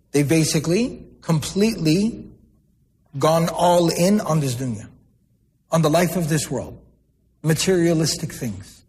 They basically completely gone all in on this dunya, on the life of this world, materialistic things.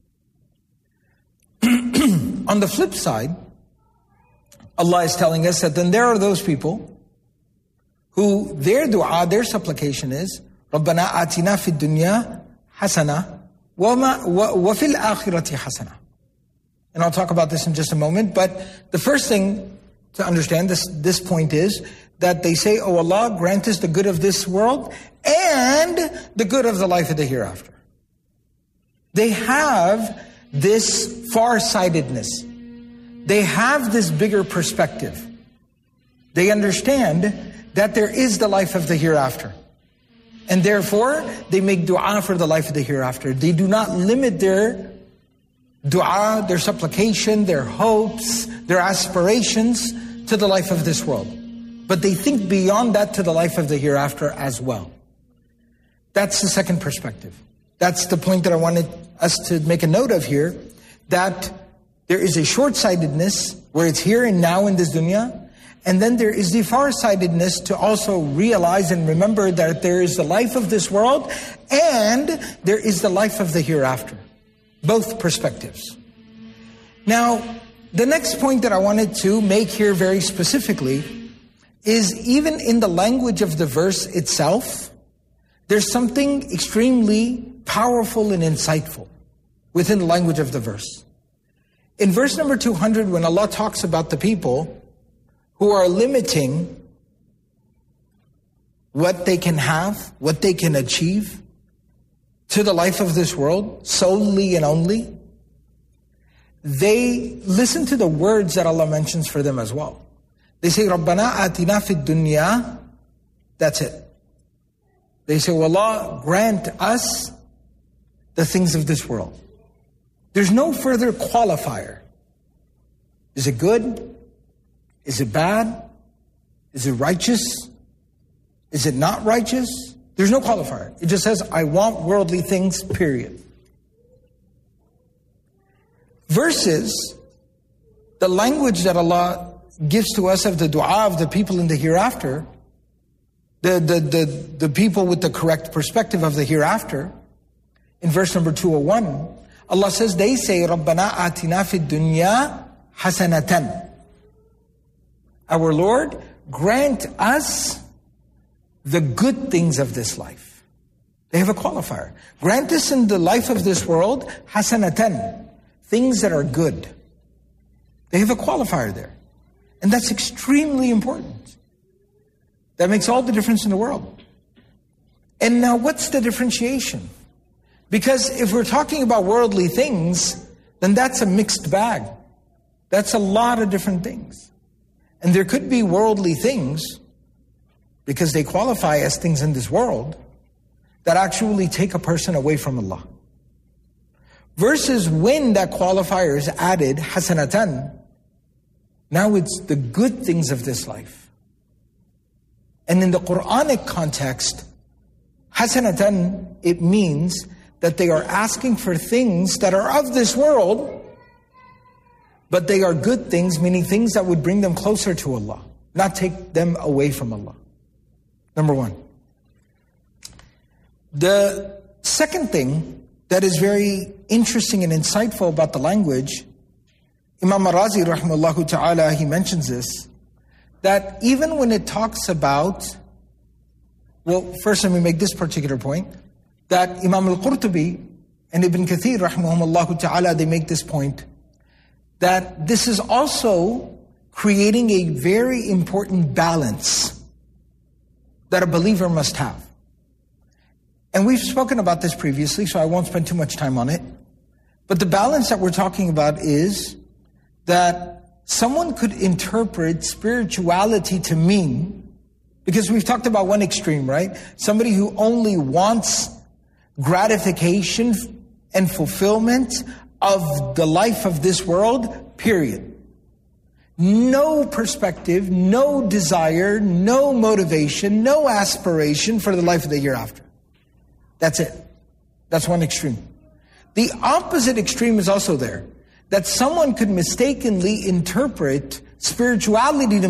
On the flip side, Allah is telling us that then there are those people who their dua, their supplication is, رَبَّنَا آتِنَا فِي الدُّنْيَا حَسَنَةً وَفِي الْآخِرَةِ حَسَنَةً. And I'll talk about this in just a moment, but the first thing to understand this point is that they say, oh Allah, grant us the good of this world and the good of the life of the hereafter. They have this far-sightedness. They have this bigger perspective. They understand that there is the life of the hereafter. And therefore, they make dua for the life of the hereafter. They do not limit their dua, their supplication, their hopes, their aspirations to the life of this world. But they think beyond that to the life of the hereafter as well. That's the second perspective. That's the point that I wanted us to make a note of here, that there is a short-sightedness where it's here and now in this dunya, and then there is the far-sightedness to also realize and remember that there is the life of this world and there is the life of the hereafter. Both perspectives. Now, the next point that I wanted to make here very specifically is even in the language of the verse itself, there's something extremely powerful and insightful within the language of the verse. In verse number 200, when Allah talks about the people who are limiting what they can have, what they can achieve to the life of this world, solely and only, they listen to the words that Allah mentions for them as well. They say, رَبَّنَا آتِنَا فِي الدُّنْيَا. That's it. They say, well, Allah, grant us the things of this world. There's no further qualifier. Is it good? Is it bad? Is it righteous? Is it not righteous? There's no qualifier. It just says, I want worldly things, period. Versus the language that Allah gives to us of the dua of the people in the hereafter, the people with the correct perspective of the hereafter. In verse number 201, Allah says, they say, رَبَّنَا آتِنَا فِي الدُّنْيَا حَسَنَةً. Our Lord, grant us the good things of this life. They have a qualifier. Grant us in the life of this world, hasanatan, things that are good. They have a qualifier there. And that's extremely important. That makes all the difference in the world. And now what's the differentiation? Because if we're talking about worldly things, then that's a mixed bag. That's a lot of different things. And there could be worldly things, because they qualify as things in this world, that actually take a person away from Allah. Versus when that qualifier is added, hasanatan, now it's the good things of this life. And in the Quranic context, hasanatan, it means that they are asking for things that are of this world, but they are good things, meaning things that would bring them closer to Allah, not take them away from Allah. Number one. The second thing that is very interesting and insightful about the language, Imam Ar-Razi rahimahullah ta'ala, he mentions this, that even when it talks about, well, first let me make this particular point, that Imam Al-Qurtubi and Ibn Kathir rahimahullah ta'ala, they make this point, that this is also creating a very important balance that a believer must have. And we've spoken about this previously, so I won't spend too much time on it. But the balance that we're talking about is that someone could interpret spirituality to mean, because we've talked about one extreme, right? Somebody who only wants gratification and fulfillment of the life of this world, period. No perspective, no desire, no motivation, no aspiration for the life of the hereafter. That's it. That's one extreme. The opposite extreme is also there. That someone could mistakenly interpret spirituality to